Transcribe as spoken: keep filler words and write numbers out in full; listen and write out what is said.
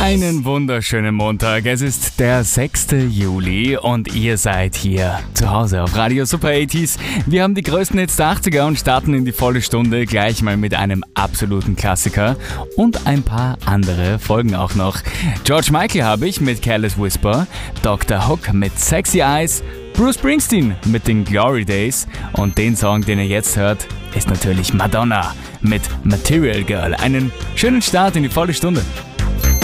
Einen wunderschönen Montag. Es ist der sechste Juli und ihr seid hier zu Hause auf Radio Super achtziger. Wir haben die größten Hits der achtziger und starten in die volle Stunde gleich mal mit einem absoluten Klassiker und ein paar andere folgen auch noch. George Michael habe ich mit Careless Whisper, Doktor Hook mit Sexy Eyes, Bruce Springsteen mit den Glory Days und den Song, den ihr jetzt hört, ist natürlich Madonna mit Material Girl. Einen schönen Start in die volle Stunde.